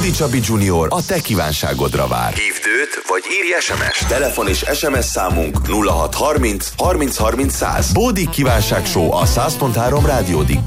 Bódi Csabi Junior a te kívánságodra vár. Hívd őt, vagy írj SMS. Telefon és SMS számunk 0630 30 30 100. Bódi kívánság show a 100.3 Rádió Diggben.